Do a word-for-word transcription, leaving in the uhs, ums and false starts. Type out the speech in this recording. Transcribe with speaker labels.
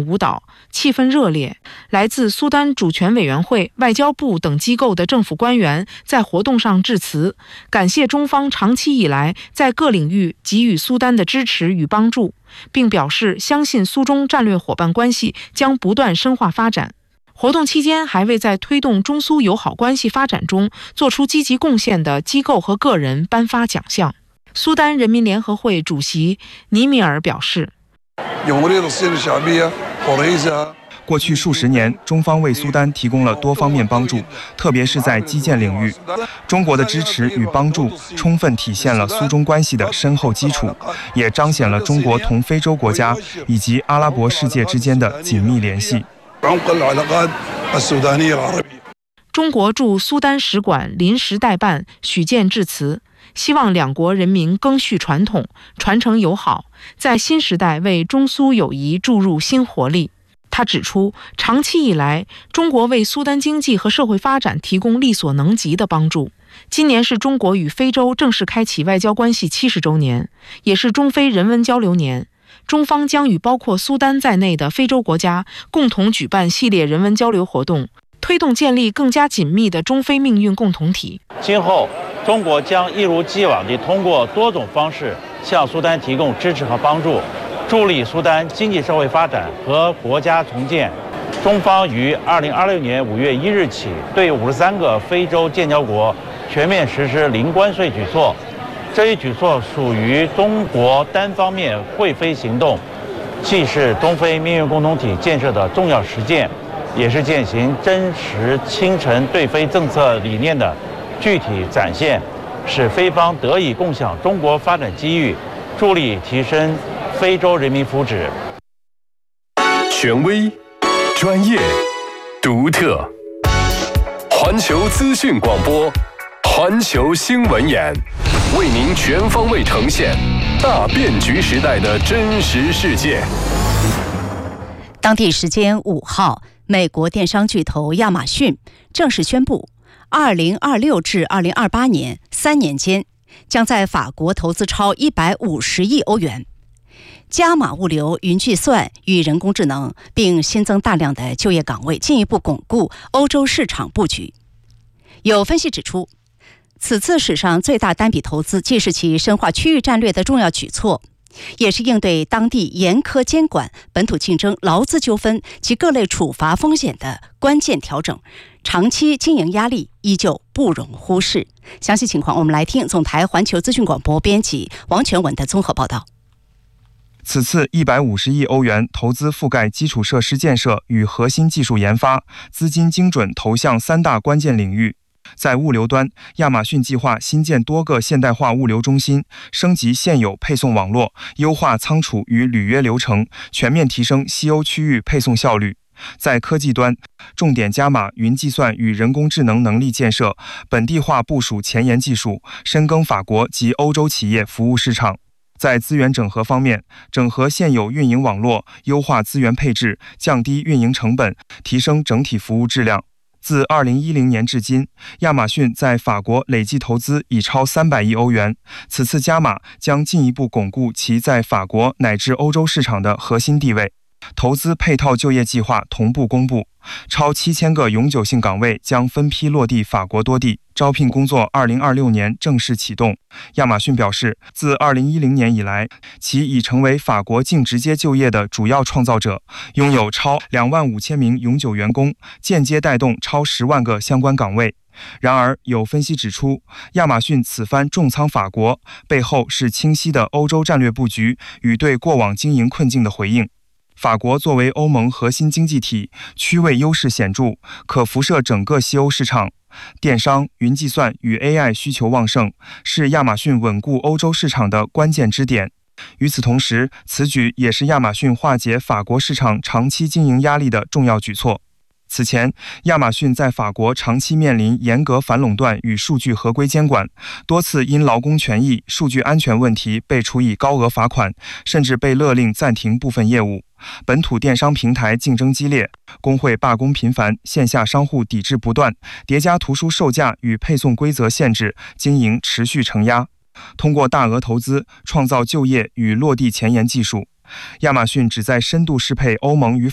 Speaker 1: 舞蹈，气氛热烈。来自苏丹主权委员会、外交部等机构的政府官员在活动上致辞，感谢中方长期以来在各领域给予苏丹的支持与帮助，并表示相信苏中战略伙伴关系将不断深化发展。活动期间，还为在推动中苏友好关系发展中做出积极贡献的机构和个人颁发奖项。苏丹人民联合会主席尼米尔表示，
Speaker 2: 过去数十年，中方为苏丹提供了多方面帮助，特别是在基建领域。中国的支持与帮助充分体现了苏中关系的深厚基础，也彰显了中国同非洲国家以及阿拉伯世界之间的紧密联系。
Speaker 1: 中国驻苏丹使馆临时代办许健致辞，希望两国人民赓续传统，传承友好，在新时代为中苏友谊注入新活力。他指出，长期以来，中国为苏丹经济和社会发展提供力所能及的帮助。今年是中国与非洲正式开启外交关系七十周年，也是中非人文交流年。中方将与包括苏丹在内的非洲国家共同举办系列人文交流活动，推动建立更加紧密的中非命运共同体。
Speaker 3: 今后，中国将一如既往地通过多种方式向苏丹提供支持和帮助，助力苏丹经济社会发展和国家重建。中方于二零二六年五月一日起，对五十三个非洲建交国全面实施零关税举措。这一举措属于中国单方面会非行动，既是中非命运共同体建设的重要实践，也是践行真实倾城对非政策理念的具体展现，使非方得以共享中国发展机遇，助力提升非洲人民福祉。
Speaker 4: 权威、专业、独特，环球资讯广播，环球新闻眼，为您全方位呈现大变局时代的真实世界。
Speaker 5: 当地时间五号，美国电商巨头亚马逊正式宣布，二零二六至二零二八年三年间，将在法国投资超一百五十亿欧元。加码物流、云计算与人工智能，并新增大量的就业岗位，进一步巩固欧洲市场布局。有分析指出，此次史上最大单笔投资，既是其深化区域战略的重要举措，也是应对当地严苛监管、本土竞争、劳资纠纷及各类处罚风险的关键调整。长期经营压力依旧不容忽视。详细情况，我们来听总台环球资讯广播编辑王全文的综合报道。
Speaker 2: 此次一百五十亿欧元投资覆盖基础设施建设与核心技术研发，资金精准投向三大关键领域。在物流端，亚马逊计划新建多个现代化物流中心，升级现有配送网络，优化仓储与履约流程，全面提升西欧区域配送效率。在科技端，重点加码云计算与人工智能能力建设，本地化部署前沿技术，深耕法国及欧洲企业服务市场。在资源整合方面，整合现有运营网络，优化资源配置，降低运营成本，提升整体服务质量。自二零一零年至今，亚马逊在法国累计投资已超三百亿欧元。此次加码将进一步巩固其在法国乃至欧洲市场的核心地位。投资配套就业计划同步公布，超七千个永久性岗位将分批落地法国多地，招聘工作二零二六年正式启动。亚马逊表示，自二零一零年以来，其已成为法国净直接就业的主要创造者，拥有超两万五千名永久员工，间接带动超十万个相关岗位。然而，有分析指出，亚马逊此番重仓法国，背后是清晰的欧洲战略布局与对过往经营困境的回应。法国作为欧盟核心经济体，区位优势显著，可辐射整个西欧市场。电商、云计算与 A I 需求旺盛，是亚马逊稳固欧洲市场的关键支点。与此同时，此举也是亚马逊化解法国市场长期经营压力的重要举措。此前，亚马逊在法国长期面临严格反垄断与数据合规监管，多次因劳工权益、数据安全问题被处以高额罚款，甚至被勒令暂停部分业务。本土电商平台竞争激烈，工会罢工频繁，线下商户抵制不断，叠加图书售价与配送规则限制，经营持续承压。通过大额投资创造就业与落地前沿技术，亚马逊旨在深度适配欧盟与